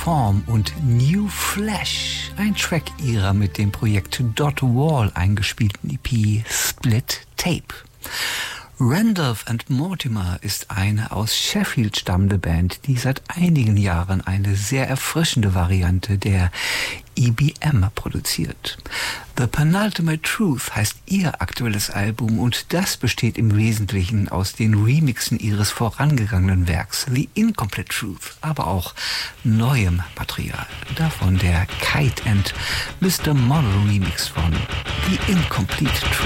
Form und New Flesh, ein Track ihrer mit dem Projekt Dot Wall eingespielten EP Split Tape. Randolph & Mortimer ist eine aus Sheffield stammende Band, die seit einigen Jahren eine sehr erfrischende Variante der EBM produziert. The Penultimate Truth heißt ihr aktuelles Album und das besteht im Wesentlichen aus den Remixen ihres vorangegangenen Werks The Incomplete Truth, aber auch neuem Material. Davon der Kite and Mr. Model Remix von The Incomplete Truth.